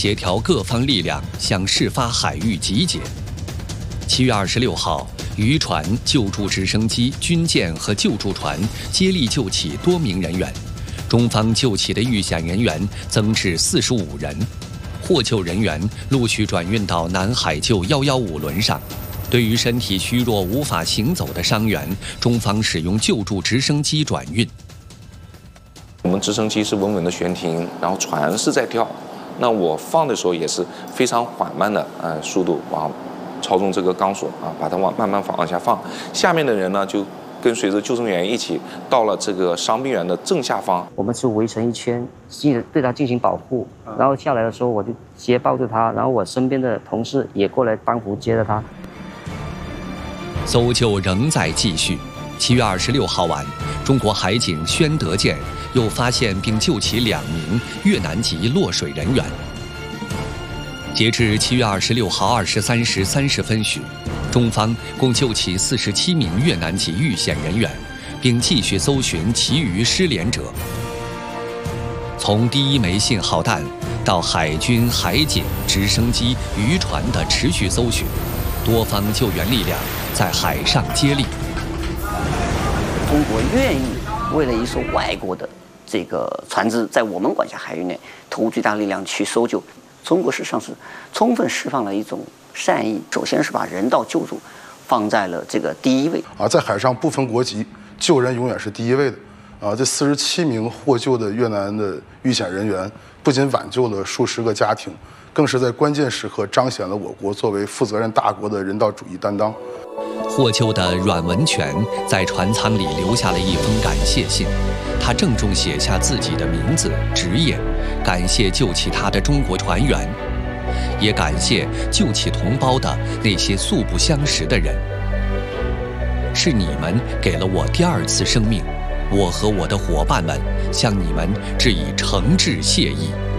协调各方力量向事发海域集结。7月26号，渔船、救助直升机、军舰和救助船接力救起多名人员，中方救起的遇险人员增至45人，获救人员陆续转运到南海救115轮上。对于身体虚弱无法行走的伤员，中方使用救助直升机转运。 我们直升机是稳稳的悬停，然后船是在跳。那我放的时候也是非常缓慢的速度操纵这个钢索把它慢慢往下放。下面的人呢就跟随着救生员一起到了这个伤病员的正下方。 我们是围成一圈，对他进行保护。然后下来的时候，我就接抱着他，然后我身边的同事也过来帮扶接着他。 搜救仍在继续。7月26号晚，中国海警宣德舰又发现并救起2名越南籍落水人员。截至7月26号23时30分许，中方共救起47名越南籍遇险人员，并继续搜寻其余失联者。从第一枚信号弹到海军、海警、直升机、渔船的持续搜寻，多方救援力量在海上接力。 中国愿意为了一艘外国的这个船只在我们管辖海域内投巨大力量去搜救，中国事实上是充分释放了一种善意。首先是把人道救助放在了这个第一位。 在海上不分国籍，救人永远是第一位的。这47名获救的越南的遇险人员，不仅挽救了数十个家庭，更是在关键时刻彰显了我国作为负责任大国的人道主义担当。 获救的阮文全在船舱里留下了一封感谢信，他郑重写下自己的名字、职业，感谢救起他的中国船员，也感谢救起同胞的那些素不相识的人。是你们给了我第2次生命，我和我的伙伴们向你们致以诚挚谢意。